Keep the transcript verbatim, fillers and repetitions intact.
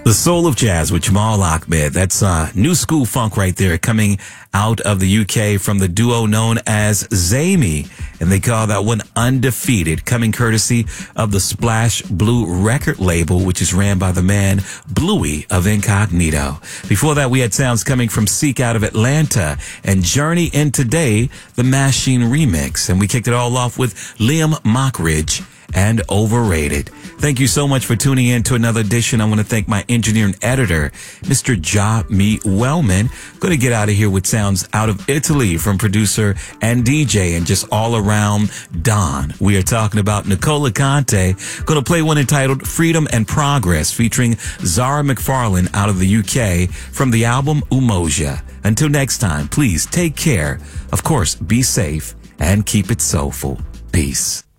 The Soul of Jazz with Jamal Ahmed. That's uh, new school funk right there, coming out of the U K from the duo known as Zamey. And they call that one Undefeated, coming courtesy of the Splash Blue record label, which is ran by the man Bluey of Incognito. Before that, we had sounds coming from Seek out of Atlanta and Journey in Today, the Machine remix. And we kicked it all off with Liam Mockridge and Overrated. Thank you so much for tuning in to another edition. I want to thank my engineer and editor, Mister Ja Me Wellman. Going to get out of here with sounds out of Italy from producer and D J and just all around Don. We are talking about Nicola Conte. Going to play one entitled Freedom and Progress featuring Zara McFarlane out of the U K from the album Umoja. Until next time, please take care. Of course, be safe and keep it soulful. Peace.